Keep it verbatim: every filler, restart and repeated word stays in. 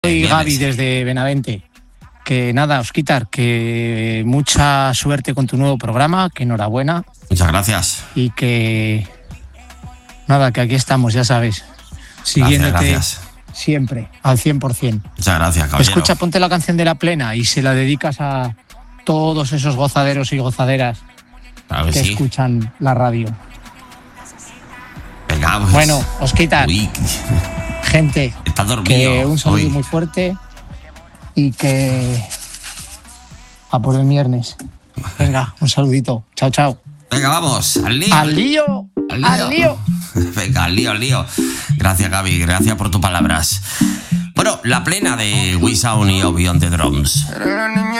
Soy Gaby desde Benavente. Que nada, Osquitar, que mucha suerte con tu nuevo programa, que enhorabuena. Muchas gracias. Y que nada, que aquí estamos, ya sabes, siguiéndote gracias, gracias. Siempre, al cien por ciento. Muchas gracias, caballero. Escucha, ponte la canción de La Plena y se la dedicas a todos esos gozaderos y gozaderas claro que, que sí. escuchan la radio. Venga, pues. Bueno, Osquitar, Uy. gente, Está dormido. que un saludo Uy. muy fuerte y que a por el viernes. Venga, un saludito. Chao, chao. Venga, vamos, al lío. ¡Al lío! Al lío. ¡Al lío! Venga, al lío, al lío. Gracias, Gaby, gracias por tus palabras. Bueno, La Plena de We Sound y Beyond the Drums.